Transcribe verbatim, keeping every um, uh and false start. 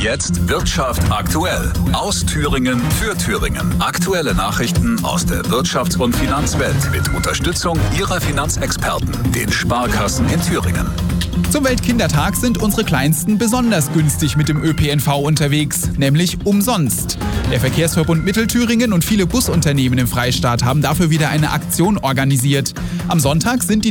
Jetzt Wirtschaft aktuell. Aus Thüringen für Thüringen. Aktuelle Nachrichten aus der Wirtschafts- und Finanzwelt mit Unterstützung Ihrer Finanzexperten, den Sparkassen in Thüringen. Zum Weltkindertag sind unsere Kleinsten besonders günstig mit dem Ö P N V unterwegs, nämlich umsonst. Der Verkehrsverbund Mittelthüringen und viele Busunternehmen im Freistaat haben dafür wieder eine Aktion organisiert. Am Sonntag sind die